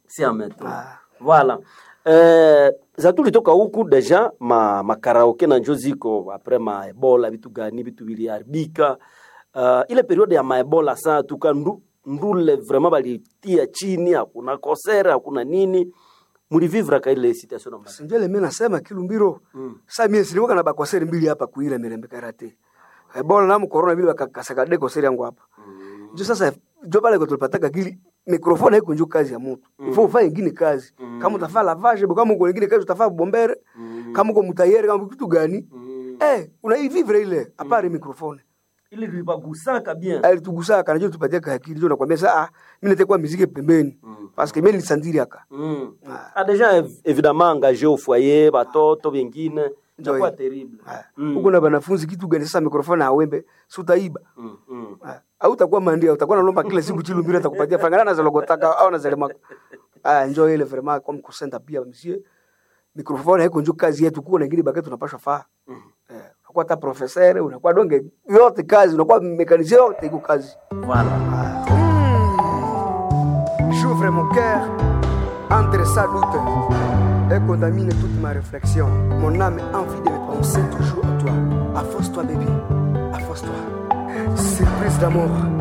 si en métro. Voilà. Za tulitoka huku deja ma karaoke na njoziko après ma Ebola vitu gani vitu viliharibika. Ile periode ya ma Ebola saa ndule vraiment balitia chini, hakuna concert, hakuna nini. Mulivivra ka ile situation na mbaya. Njele mimi nasema Kilumbiro. Sasa mimi silikuwa na bakwaseri mbili hapa kuira Mirembe Karate. Ebola na corona vile bakakasaka deko seri yangu hapa. Ndio sasa ndio pale kwa tulipataka kili mikrofoni haiko njoo kazi ya mtu. Ifo ufanye ingine kazi. Kama utafanya lavage, kama uko ingine kazi utafanya bombere, kama uko mtayeri, kama kitu gani? Unaivivre ile apare mikrofoni. Ile libagusaka bien. Alitugusaka najua tupatie akili ndio nakwambia sasa mimi nitakuwa muziki pembeni. Parce que mimi nilisandiri aka. Déjà évidemment engagé au foyer, batoto wengine. Ndio terrible. Huko na wanafunzi kitu gani sasa mikrofoni hawembe, si utaiba. Au utakuwa mandia, utakuwa nalomba kila siku Chilumbiro atakupatia fangana na zalogotaka au na zalema. Enjoy ile vraiment comme kusenda pia monsieur. Mikrofoni haiko njoo kazi yetu kuna ingine bakati tunapaswa faa. Unakuwa ta professeur, unakuwa donge yote kazi, unakuwa mécanicien yote iko kazi. Voilà. J'ouvre mon cœur entre sa doute et contamine toute ma réflexion. Mon âme a envie de me penser toujours à toi. Afforce-toi, baby. Afforce-toi. Surprise d'amour.